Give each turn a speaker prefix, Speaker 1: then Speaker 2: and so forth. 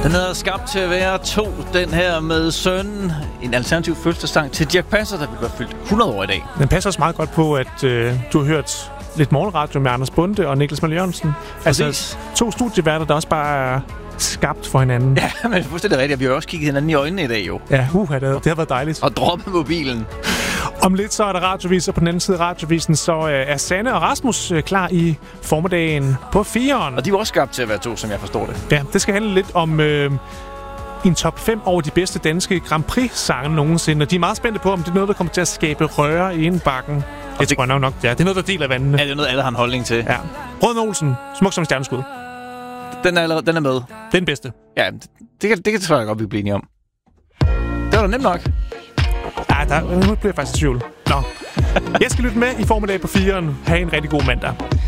Speaker 1: Den hedder Skabt til at være 2, den her med Sønnen. En alternativ fødselsdagssang til Dirch Passer, der bliver fyldt 100 år i dag.
Speaker 2: Den passer også meget godt på, at du har hørt lidt morgenradio med Anders Bonde og Niklas Møller Jørgensen. Altså 2 studieværter, der også bare er skabt for hinanden.
Speaker 1: Ja, men det er fuldstændig rigtigt. Vi har jo også kigget hinanden i øjnene i dag, jo.
Speaker 2: Ja, det har været dejligt.
Speaker 1: Og droppet mobilen.
Speaker 2: Om lidt så er der radioviser. På den anden side af radiovisen, så er Sanne og Rasmus klar i formiddagen på 4'eren.
Speaker 1: Og de er også skabt til at være 2, som jeg forstår det.
Speaker 2: Ja, det skal handle lidt om en top 5 over de bedste danske Grand Prix-sange nogensinde. Og de er meget spændte på, om det er noget, der kommer til at skabe røre i indbakken. Det tror jeg nok. Ja, det er noget, der deler vandene.
Speaker 1: Ja, det er noget, alle har en holdning til.
Speaker 2: Ja. Røden Olsen, smuk som stjerneskud.
Speaker 1: Den er med.
Speaker 2: Det er den bedste.
Speaker 1: Ja, det kan tror jeg godt, vi bliver enige om. Det var da nemt nok.
Speaker 2: Ja, nu bliver jeg faktisk i tvivl. Nå. Jeg skal lytte med i formiddag på 4'eren. Ha' en rigtig god mandag.